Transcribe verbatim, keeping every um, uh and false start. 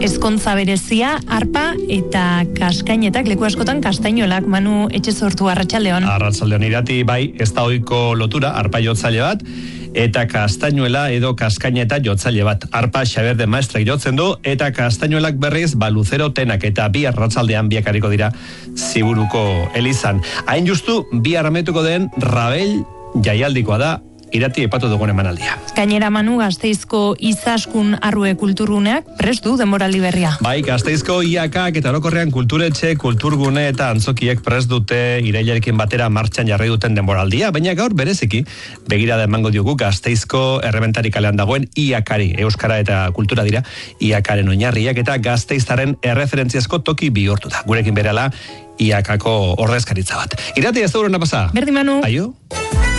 ezkontza berezia, arpa eta kaskainetak, leku askotan kastainoelak. Manu Etxezortu, arratsaldeon. Arratsaldeon Irati, bai, ez da ohiko lotura, arpa jotzaile bat, eta kastainuela edo kaskaineta jotzaile bat. Arpa Xabier de Maestre jotzen du, eta kastainuelak berriz Baluzero Tenak, eta bi arratsaldean biak hariko dira Ziburuko elizan. Hain justu, bi arrametuko den Rabel jaialdikoa da, Irati epatu dugun emanaldia. Gainera, Manu, Gasteizko Izaskun Arrue Kulturuneak prest du denboraldi berria. Bai, Gasteizko I A Kak eta orokorrean kulturetxe, kulturgune eta antzokiek prest dute irailarekin batera martxan jarri duten denboraldia, baina gaur bereziki begirada emango diogu Gasteizko Errebentari kalean dagoen I A Kari, euskara eta kultura dira I A Karen oinarriak eta Gasteiztaren erreferentziazko toki bihurtu da. Gurekin berela I A Kako ordezkaritza bat. Irati, ez da urona pasa? Berdi, Manu. Aio.